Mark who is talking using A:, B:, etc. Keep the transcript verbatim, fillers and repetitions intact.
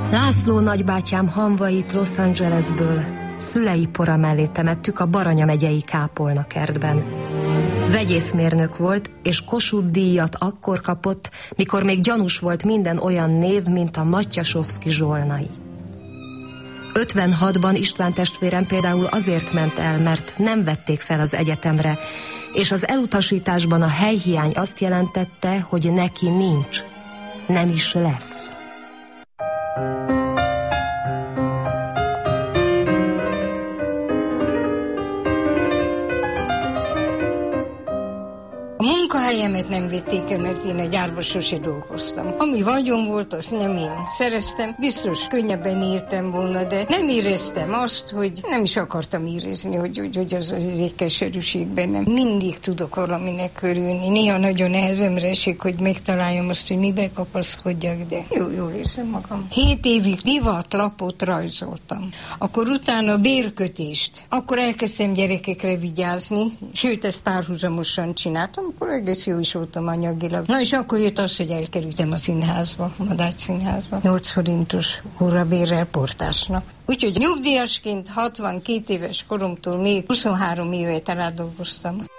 A: László nagybátyám hamvait Los Angelesből szülei pora mellé temettük a Baranya megyei kápolnakertben. Vegyészmérnök volt, és Kossuth díjat akkor kapott, mikor még gyanús volt minden olyan név, mint a Matyasovszky Zsolnai. ötvenhatban István testvérem például azért ment el, mert nem vették fel az egyetemre, és az elutasításban a helyhiány azt jelentette, hogy neki nincs, nem is lesz.
B: A munkahelyemet nem vették el, mert én a gyárban sose dolgoztam. Ami vagyom volt, azt nem én szereztem. Biztos könnyebben írtam volna, de nem éreztem azt, hogy nem is akartam érezni, hogy, hogy, hogy az egy keserűség bennem. Mindig tudok valaminek körülni. Néha nagyon nehezemre esik, hogy megtaláljam azt, hogy mibe kapaszkodjak, de jó, jól érzem magam. Hét évig divatlapot rajzoltam. Akkor utána bérkötést. Akkor elkezdtem gyerekekre vigyázni, sőt, ezt párhuzamosan csináltam, akkor egész jó is voltam anyagilag. Na és akkor jött az, hogy elkerültem a színházba, a Madách színházba. nyolc forintos órabérrel portásnak. Úgyhogy nyugdíjasként hatvankét éves koromtól még huszonhárom évet eládolgoztam.